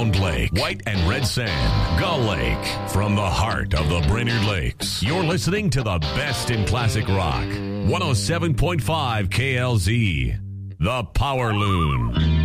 Round Lake, White and Red Sand, Gull Lake. From the heart of the Brainerd Lakes, you're listening to the best in classic rock. 107.5 KLZ, The Power Loon.